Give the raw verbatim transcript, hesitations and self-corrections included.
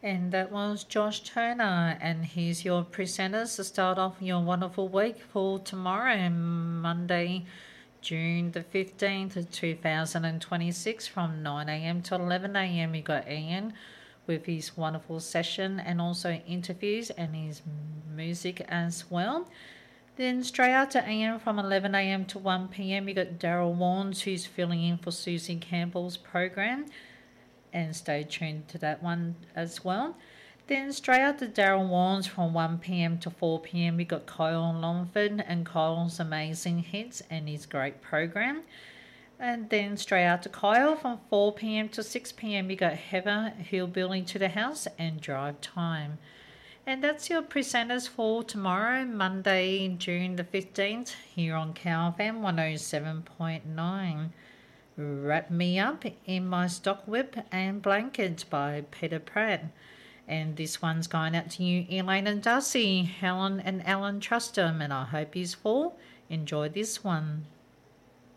And that was Josh Turner, and he's your presenters to start off your wonderful week for tomorrow, Monday, June the fifteenth, two thousand twenty-six, from nine a.m. to eleven a.m. You got Ian with his wonderful session and also interviews and his music as well. Then straight after Ian from eleven a.m. to one p.m. you got Daryl Warnes, who's filling in for Susie Campbell's program, and stay tuned to that one as well. Then straight after Daryl Warnes from one p.m. to four p.m. we got Kyle Longford and Kyle's Amazing Hits and his great program. And then straight after Kyle from four p.m. to six p.m. we got Heather Hillbilly to the House and Drive Time. And that's your presenters for tomorrow, Monday, June the fifteenth, here on Cow F M one oh seven point nine. Wrap Me Up in My Stock Whip and Blankets by Peter Pratt. And this one's going out to you, Elaine and Darcy, Helen and Alan Trustham, and I hope you's full. Enjoy this one.